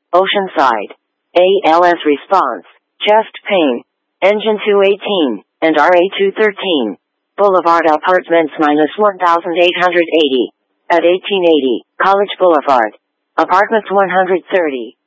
Oceanside. ALS response, chest pain, engine 218, and RA 213. Boulevard Apartments minus 1,880. At 1880, College Boulevard. Apartments 130.